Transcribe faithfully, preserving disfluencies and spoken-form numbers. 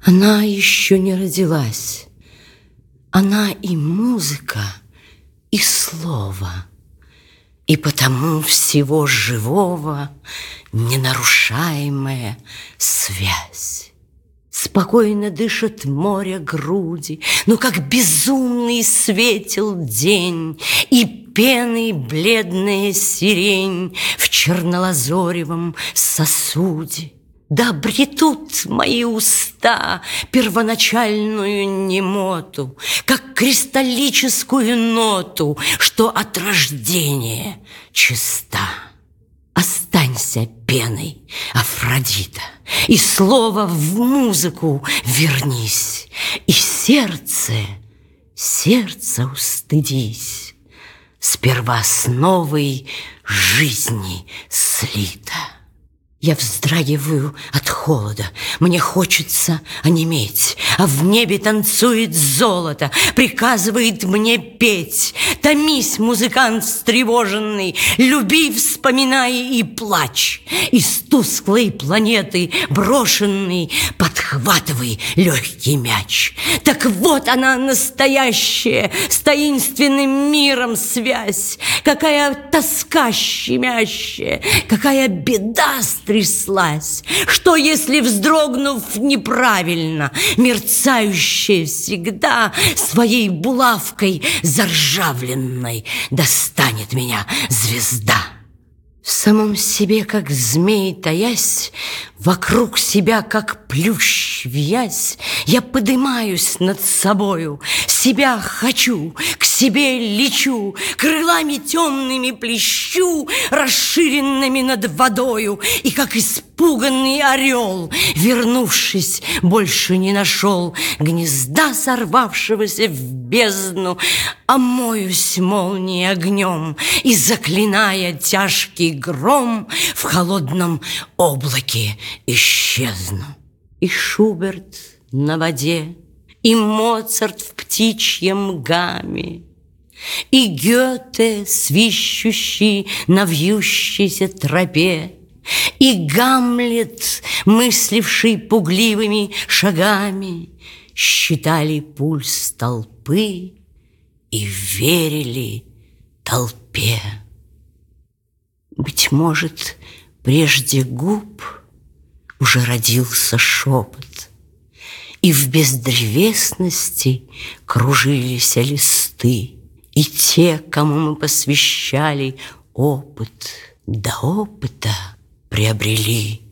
Она еще не родилась. Она и музыка, и слово, и потому всего живого ненарушаемая связь. Спокойно дышит море груди, но как безумный светил день, и пеной бледная сирень в чернолазоревом сосуде. Да обретут мои уста первоначальную немоту, как кристаллическую ноту, что от рождения чиста. Останься пеной, Афродита, и слово в музыку вернись, и сердце, сердце устыдись, сперва с новой жизни слито. Я вздрагиваю от холода, мне хочется онеметь, а в небе танцует золото, приказывает мне петь. Томись, музыкант встревоженный, люби, вспоминай и плачь. Из тусклой планеты брошенный подхватывай легкий мяч. Так вот она настоящая, с таинственным миром связь. Какая тоска щемящая, какая беда стряслась. Что, если, вздрогнув неправильно, мерцающая всегда своей булавкой заржавленной достанет меня звезда? В самом себе, как змей таясь, вокруг себя, как плющ виясь, я подымаюсь над собою, себя хочу, к себе лечу, крылами темными плещу, расширенными над водою, и как испуганный орел, вернувшись, больше не нашел гнезда, сорвавшегося в бездну, омоюсь молнией огнем и, заклиная тяжкий гром, в холодном облаке исчезну. И Шуберт на воде, и Моцарт в птичьем гамме, и Гёте, свищущий на вьющейся тропе, и Гамлет, мысливший пугливыми шагами, считали пульс толпы и верили толпе. Быть может, прежде губ уже родился шепот, и в бездревесности кружились листы, и те, кому мы посвящали опыт, до опыта приобрели